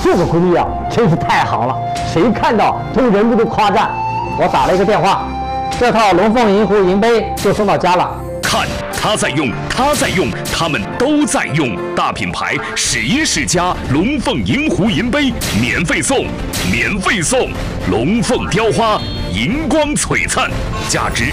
这个规律啊，真是太好了，谁看到都忍不住夸赞。我打了一个电话，这套龙凤银壶银杯就送到家了。 看他在用，他在用，他们都在用。大品牌史音世家龙凤银壶银杯免费送，免费送！龙凤雕花，银光璀璨，价值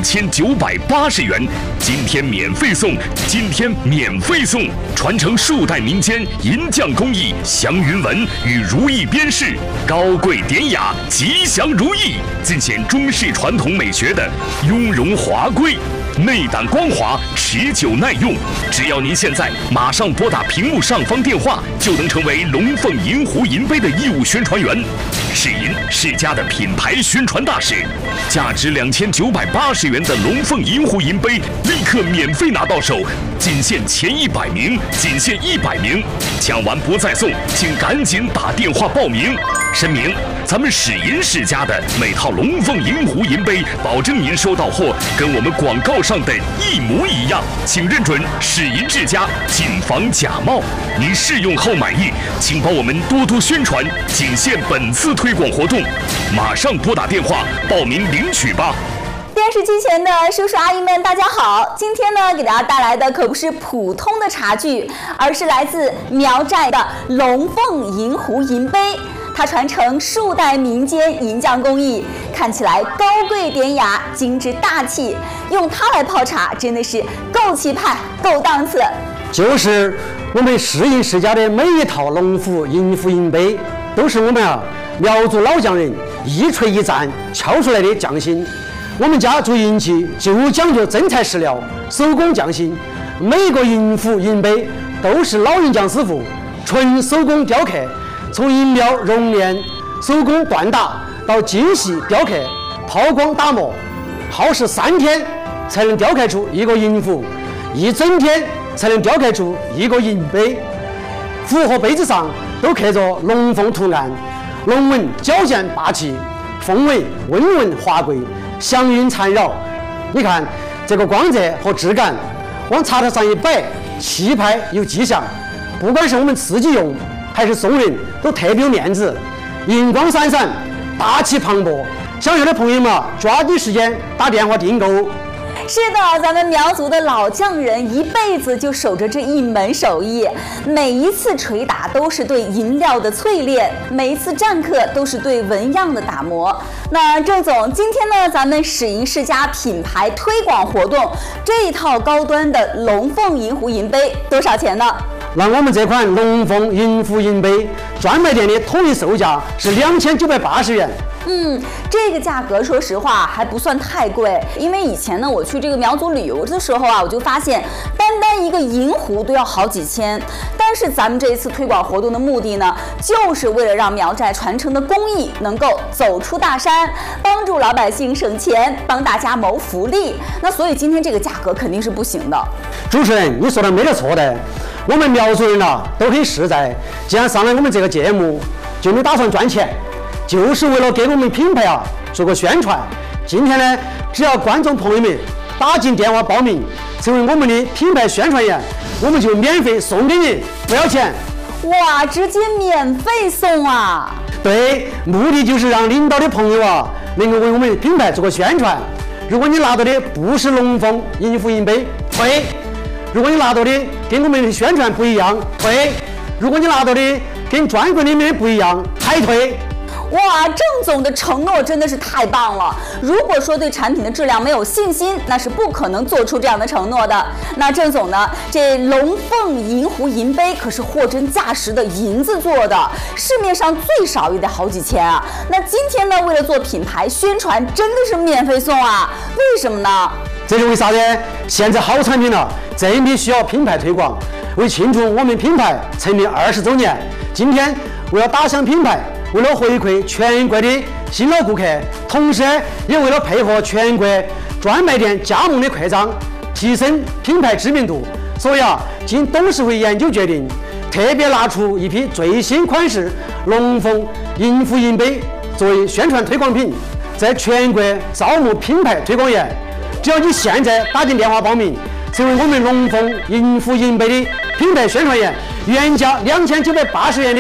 2980元。今天免费送，今天免费送！传承数代民间银匠工艺，祥云纹与如意边饰，高贵典雅，吉祥如意，尽显中式传统美学的雍容华贵。内胆光滑，持久耐用。只要您现在马上拨打屏幕上方电话，就能成为龙凤银壶银杯的义务宣传员。世银世家的品牌宣传大使，价值2980元的龙凤银壶银杯立刻免费拿到手，仅限前100名，仅限100名，抢完不再送，请赶紧打电话报名。声明：咱们史银世家的每套龙凤银壶银杯，保证您收到货跟我们广告上的一模一样，请认准史银世家，谨防假冒。您试用后满意，请帮我们多多宣传，仅限本次推广活动，马上拨打电话报名领取吧。 电视机前的叔叔阿姨们，大家好！今天呢，给大家带来的可不是普通的茶具，而是来自苗寨的龙凤银壶银杯。它传承数代民间银匠工艺，看起来高贵典雅、精致大气，用它来泡茶真的是够气派、够档次。 就是我们世银世家的每一套龙虎银壶银杯，都是我们苗族老匠人一锤一钻敲出来的匠心。我们家做银器就讲究真材实料、手工匠心，每个银壶银杯都是老银匠师傅纯手工雕刻，从银苗熔炼、手工锻打到精细雕刻、抛光打磨，耗时3天才能雕刻出一个银壶，1整天才能雕刻出一个银杯。壶和杯子上都刻着龙凤图案，龙纹矫健霸气，凤纹温润华贵，祥云缠绕。你看这个光泽和质感，往茶台上一摆，气派有迹象。不管是我们自己用还是送人，都特别有面子，银光闪闪，大气磅礴。想要的朋友们抓紧时间打电话订购。 是的，咱们苗族的老匠人一辈子就守着这一门手艺，每一次捶打都是对银料的淬炼，每一次篆刻都是对纹样的打磨。那郑总，今天呢，咱们史银世家品牌推广活动，这一套高端的龙凤银壶银杯多少钱呢？ 那我们这款龙凤银壶银杯专卖店的统一售价是2980元。 这个价格说实话还不算太贵，因为以前呢我去这个苗族旅游的时候我就发现单一个银壶都要好几千。但是咱们这一次推广活动的目的呢，就是为了让苗寨传承的工艺能够走出大山，帮助老百姓省钱，帮大家谋福利。那所以今天这个价格肯定是不行的。 主持人，你说的没得错的，我们苗族人都很实在，既然上来我们这个节目，就没打算赚钱，就是为了给我们品牌做个宣传。今天呢，只要观众朋友们打进电话报名，成为我们的品牌宣传员，我们就免费送给您，不要钱。 哇，直接免费送啊！ 对，目的就是让领导的朋友能够为我们品牌做个宣传。如果你拿到的不是龙凤银壶银杯，退；如果你拿到的跟我们的宣传不一样，退；如果你拿到的跟专柜里面不一样，还退。 哇，郑总的承诺真的是太棒了！如果说对产品的质量没有信心，那是不可能做出这样的承诺的。那郑总呢，这龙凤银壶银杯可是货真价实的银子做的，市面上最少也得好几千啊。那今天呢，为了做品牌宣传，真的是免费送啊？为什么呢？ 这是为啥呢？现在好产品真的需要品牌推广。为庆祝我们品牌成立20周年，今天为了打响品牌，为了回馈全国的新老顾客，同时也为了配合全国专卖店加盟的扩张，提升品牌知名度，所以经董事会研究决定，特别拿出一批最新款式龙凤银壶银杯作为宣传推广品，在全国招募品牌推广员。只要你现在打进电话报名，成为我们龙凤银壶银杯的品牌宣传员，原价2980元的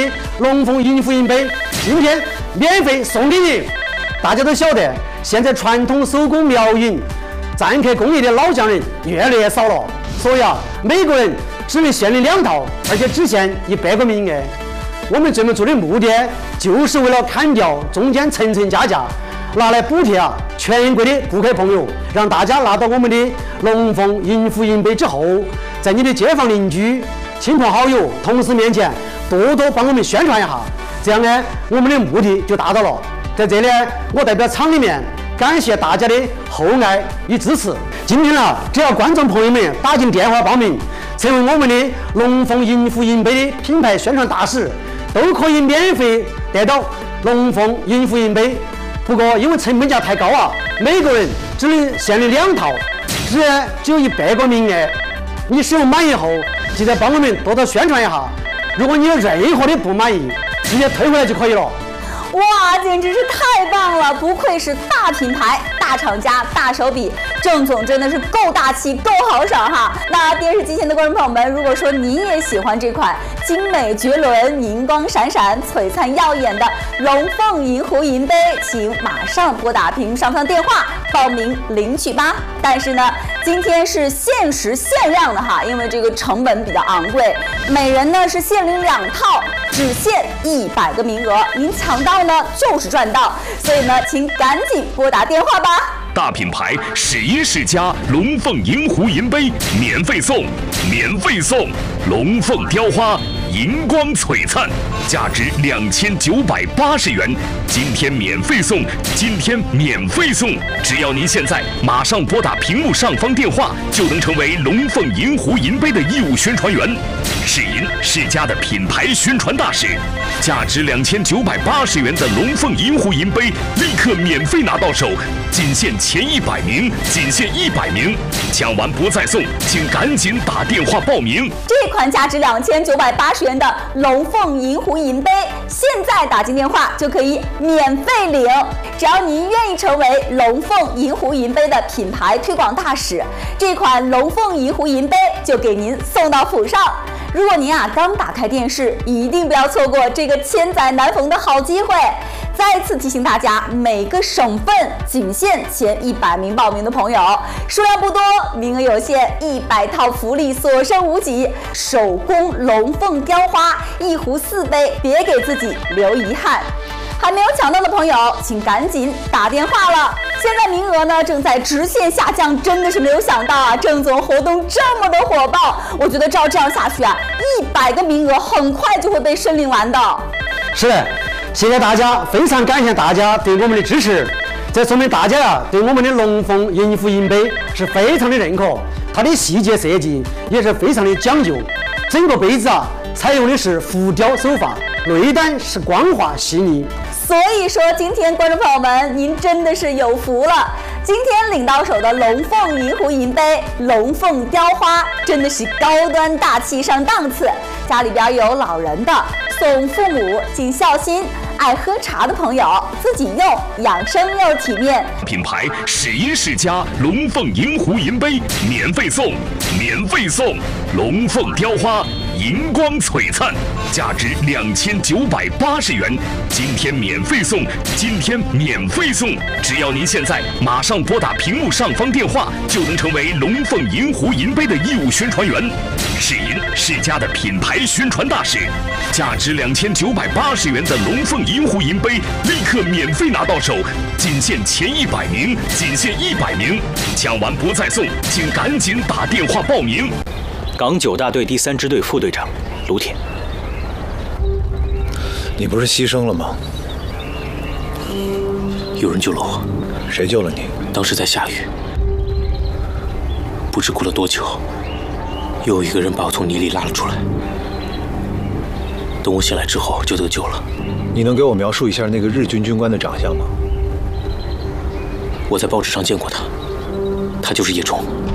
龙凤银福银杯今天免费送给你。大家都晓得，现在传统手工苗银、篆刻工艺的老匠人越来越少了，所以每个人只能限领2套，而且只限100个名额。我们这么做的目的，就是为了砍掉中间层层加价，拿来补贴全国的顾客朋友，让大家拿到我们的龙凤银福银杯之后，在你的街坊邻居、亲朋好友、同事面前多多帮我们宣传一下，这样呢，我们的目的就达到了。在这里，我代表厂里面感谢大家的厚爱与支持。今天只要观众朋友们打进电话报名，成为我们的龙凤银福银杯的品牌宣传大使，都可以免费得到龙凤银福银杯。不过因为成本价太高每个人只能限领2套，只有100个名额。你使用满意后，记得帮我们多多宣传一下。如果你有任何的不满意，直接退回来就可以了。 哇，简直是太棒了！不愧是大品牌、大厂家、大手笔，郑总真的是够大气、够豪爽哈！那电视机前的观众朋友们，如果说您也喜欢这款精美绝伦、银光闪闪、璀璨耀眼的龙凤银湖银杯，请马上拨打屏幕上方电话报名领取吧。但是呢，今天是限时限量的哈，因为这个成本比较昂贵，每人呢是限领2套，只限100个名额，您抢到呢就是赚到，所以呢，请赶紧拨打电话吧。 大品牌11世家龙凤银湖银杯免费送，免费送龙凤雕花银光璀璨，价值2980元，今天免费送，今天免费送！只要您现在马上拨打屏幕上方电话，就能成为龙凤银湖银杯的义务宣传员，是您世家的品牌宣传大使。价值2980元的龙凤银湖银杯立刻免费拿到手，仅限前100名，仅限100名，抢完不再送，请赶紧打电话报名。 这款价值2980元的龙凤银湖银杯，现在打进电话就可以免费领。只要您愿意成为龙凤银湖银杯的品牌推广大使，这款龙凤银湖银杯就给您送到府上。如果您刚打开电视，一定不要错过这个千载难逢的好机会。再次提醒大家，每个省份仅限前100名报名的朋友，数量不多，名额有限，100套福利所剩无几。手工龙凤雕花1壶4杯，别给自己留遗憾。还没有抢到的朋友，请赶紧打电话了。现在名额呢正在直线下降，真的是没有想到郑总活动这么的火爆。我觉得照这样下去100个名额很快就会被申领完的。 是的，谢谢大家，非常感谢大家对我们的支持。这说明大家对我们的龙凤银福银杯是非常的认可，它的细节设计也是非常的讲究。整个杯子采用的是浮雕手法，内胆是光滑细腻。 所以说，今天观众朋友们，您真的是有福了。今天领到手的龙凤银湖银杯、龙凤雕花，真的是高端大气上档次。家里边有老人的，送父母尽孝心；爱喝茶的朋友，自己用养生又体面。 品牌11世家龙凤银湖银杯免费送，免费送龙凤雕花银光璀璨，价值2980元，今天免费送，今天免费送！只要您现在马上拨打屏幕上方电话，就能成为龙凤银湖银杯的义务宣传员，是您世家的品牌宣传大使。价值2980元的龙凤银湖银杯立刻免费拿到手，仅限前100名，仅限100名，抢完不再送，请赶紧打电话报名。 港9大队第3支队副队长卢铁， 你不是牺牲了吗？ 有人救了我。 谁救了你？ 当时在下雨，不知过了多久，又有一个人把我从泥里拉了出来。等我醒来之后就得救了。 你能给我描述一下那个日军军官的长相吗？ 我在报纸上见过他，他就是叶冲。